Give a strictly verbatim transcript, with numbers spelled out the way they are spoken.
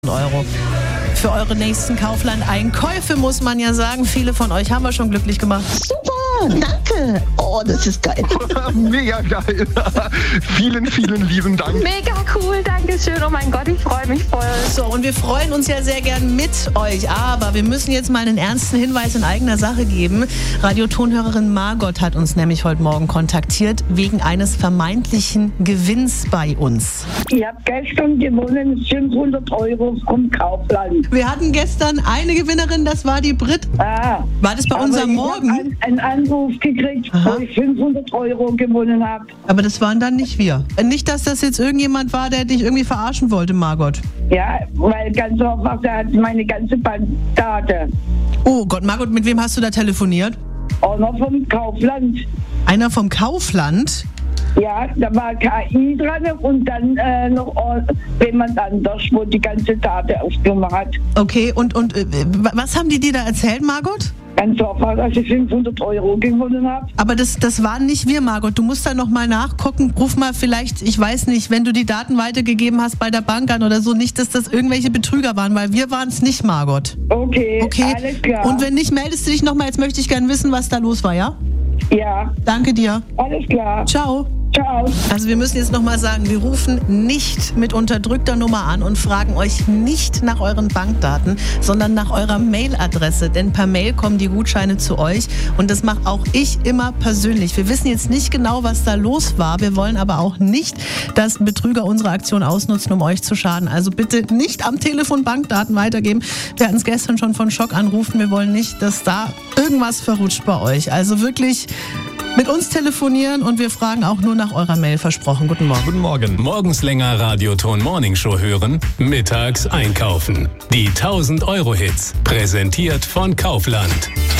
Euro. Für eure nächsten Kaufland-Einkäufe muss man ja sagen, viele von euch haben wir schon glücklich gemacht. Super, danke. Oh, das ist geil. Mega geil. Vielen, vielen lieben Dank. Mega cool, danke schön. Oh mein Gott, ich freue mich voll. So, und wir freuen uns ja sehr gern mit euch, aber wir müssen jetzt mal einen ernsten Hinweis in eigener Sache geben. Radiotonhörerin Margot hat uns nämlich heute Morgen kontaktiert, wegen eines vermeintlichen Gewinns bei uns. Ich habe gestern gewonnen fünfhundert Euro vom Kaufland. Wir hatten gestern eine Gewinnerin, das war die Brit. Ah, War das bei uns am Morgen? Ich habe einen Anruf gekriegt, Aha. wo ich fünfhundert Euro gewonnen habe. Aber das waren dann nicht wir. Nicht, dass das jetzt irgendjemand war, der dich irgendwie verarschen wollte, Margot. Ja, weil ganz einfach, der hat meine ganze Bankdaten. Oh Gott, Margot, mit wem hast du da telefoniert? Auch noch vom Kaufland. Einer vom Kaufland? Ja, da war K I dran und dann äh, noch jemand anders, wo die ganze Daten aufgenommen hat. Okay, und, und äh, was haben die dir da erzählt, Margot? Ganz einfach, dass ich fünfhundert Euro gewonnen habe. Aber das, das waren nicht wir, Margot. Du musst da nochmal nachgucken. Ruf mal vielleicht, ich weiß nicht, wenn du die Daten weitergegeben hast bei der Bank an oder so, nicht, dass das irgendwelche Betrüger waren, weil wir waren es nicht, Margot. Okay, Okay, alles klar. Und wenn nicht, meldest du dich nochmal. Jetzt möchte ich gerne wissen, was da los war, ja? Ja, Danke dir. alles klar. Ciao. Ciao. Also wir müssen jetzt nochmal sagen, wir rufen nicht mit unterdrückter Nummer an und fragen euch nicht nach euren Bankdaten, sondern nach eurer Mailadresse. Denn per Mail kommen die Gutscheine zu euch und das mache auch ich immer persönlich. Wir wissen jetzt nicht genau, was da los war. Wir wollen aber auch nicht, dass Betrüger unsere Aktion ausnutzen, um euch zu schaden. Also bitte nicht am Telefon Bankdaten weitergeben. Wir hatten es gestern schon von Schock anrufen. Wir wollen nicht, dass da irgendwas verrutscht bei euch. Also wirklich mit uns telefonieren und wir fragen auch nur nach eurer Mail, versprochen. Guten Morgen. Guten Morgen. Morgens länger Radioton Morning Show hören, mittags einkaufen. Die tausend Euro Hits, präsentiert von Kaufland.